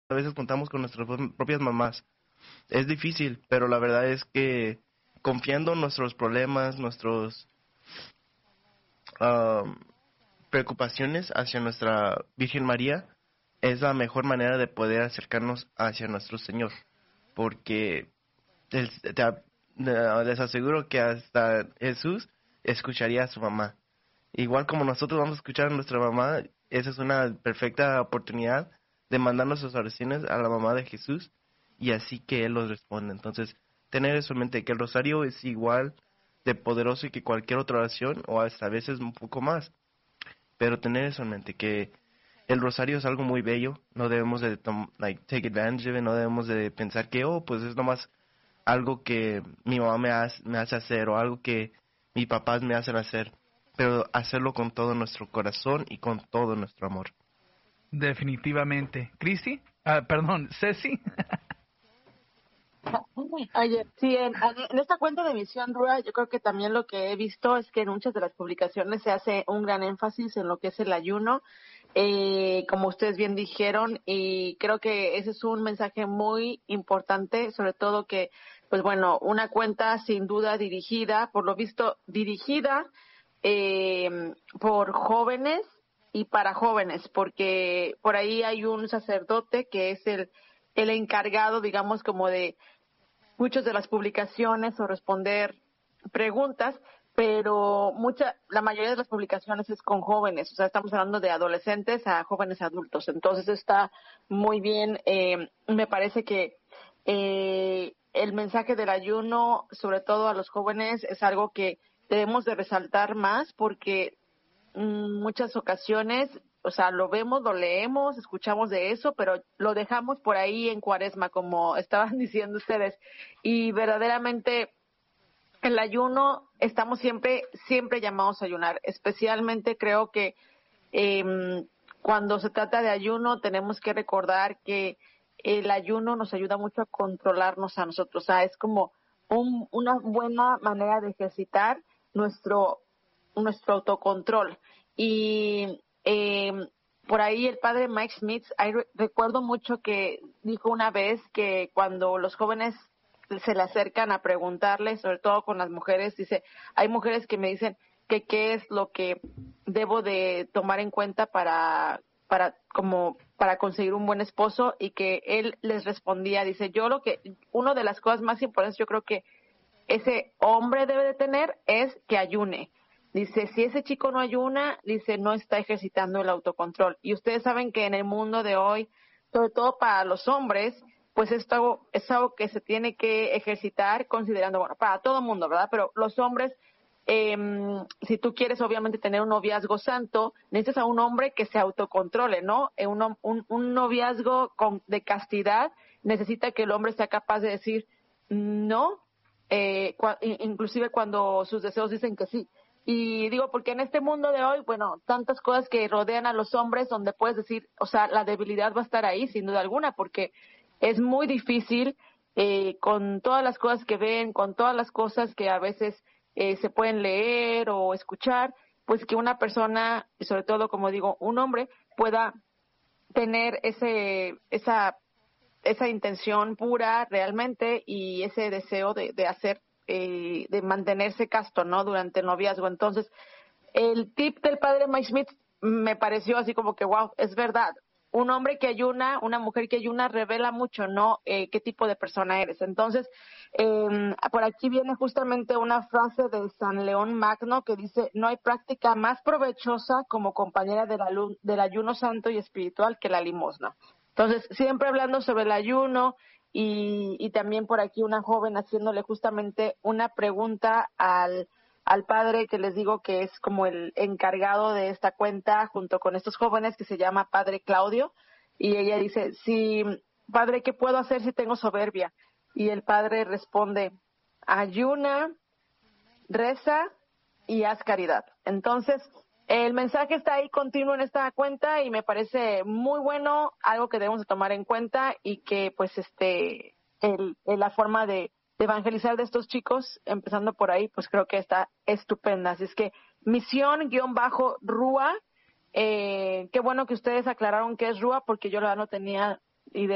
a veces contamos con nuestras propias mamás. Es difícil, pero la verdad es que confiando en nuestros problemas, nuestros am, preocupaciones hacia nuestra Virgen María, es la mejor manera de poder acercarnos hacia nuestro Señor. Porque les aseguro que hasta Jesús escucharía a su mamá. Igual como nosotros vamos a escuchar a nuestra mamá, esa es una perfecta oportunidad de mandar nuestras oraciones a la mamá de Jesús y así que Él los responde. Entonces, tener eso en mente, que el rosario es igual de poderoso que cualquier otra oración o hasta a veces un poco más. Pero tener eso en mente, que el rosario es algo muy bello, no debemos de take advantage of it, no debemos de pensar que, oh, pues es nomás algo que mi mamá me hace hacer o algo que mis papás me hacen hacer, pero hacerlo con todo nuestro corazón y con todo nuestro amor. Definitivamente. ¿Cristi? Perdón, Ceci. Oye, sí, en esta cuenta de Misión Rua, yo creo que también lo que he visto es que en muchas de las publicaciones se hace un gran énfasis en lo que es el ayuno, como ustedes bien dijeron, y creo que ese es un mensaje muy importante, sobre todo que, pues bueno, una cuenta sin duda dirigida, por lo visto, dirigida por jóvenes y para jóvenes, porque por ahí hay un sacerdote que es el encargado, digamos, como de muchas de las publicaciones o responder preguntas, pero la mayoría de las publicaciones es con jóvenes, o sea, estamos hablando de adolescentes a jóvenes adultos, entonces está muy bien, me parece que el mensaje del ayuno, sobre todo a los jóvenes, es algo que debemos de resaltar más porque muchas ocasiones, o sea, lo vemos, lo leemos, escuchamos de eso, pero lo dejamos por ahí en Cuaresma, como estaban diciendo ustedes. Y verdaderamente el ayuno, estamos siempre llamados a ayunar. Especialmente creo que cuando se trata de ayuno tenemos que recordar que el ayuno nos ayuda mucho a controlarnos a nosotros. O sea, es como una buena manera de ejercitar nuestro autocontrol. Y por ahí el padre Mike Smith, recuerdo mucho que dijo una vez que cuando los jóvenes se le acercan a preguntarle, sobre todo con las mujeres, dice, hay mujeres que me dicen que qué es lo que debo de tomar en cuenta para conseguir un buen esposo, y que él les respondía, dice, una de las cosas más importantes yo creo que ese hombre debe de tener es que ayune. Dice, si ese chico no ayuna, dice, no está ejercitando el autocontrol. Y ustedes saben que en el mundo de hoy, sobre todo para los hombres, pues esto es algo que se tiene que ejercitar considerando, bueno, para todo el mundo, ¿verdad? Pero los hombres, si tú quieres obviamente tener un noviazgo santo, necesitas a un hombre que se autocontrole, ¿no? Un noviazgo de castidad necesita que el hombre sea capaz de decir no, inclusive cuando sus deseos dicen que sí. Y digo, porque en este mundo de hoy, bueno, tantas cosas que rodean a los hombres donde puedes decir, o sea, la debilidad va a estar ahí sin duda alguna, porque es muy difícil con todas las cosas que ven, con todas las cosas que a veces se pueden leer o escuchar, pues que una persona, y sobre todo, como digo, un hombre, pueda tener esa intención pura realmente y ese deseo de hacer, de mantenerse casto, ¿no? Durante el noviazgo. Entonces, el tip del padre Mike Smith me pareció así como que, wow, es verdad. Un hombre que ayuna, una mujer que ayuna revela mucho, ¿no? Qué tipo de persona eres. Entonces, por aquí viene justamente una frase de San León Magno que dice, no hay práctica más provechosa como compañera del ayuno santo y espiritual que la limosna. Entonces, siempre hablando sobre el ayuno y también por aquí una joven haciéndole justamente una pregunta al padre que les digo que es como el encargado de esta cuenta junto con estos jóvenes, que se llama Padre Claudio, y ella dice, sí, padre, ¿qué puedo hacer si tengo soberbia? Y el padre responde, ayuna, reza y haz caridad. Entonces, el mensaje está ahí continuo en esta cuenta y me parece muy bueno, algo que debemos de tomar en cuenta, y que pues la forma de evangelizar de estos chicos, empezando por ahí, pues creo que está estupenda. Así es que misión-rúa, qué bueno que ustedes aclararon qué es rúa, porque yo la verdad no tenía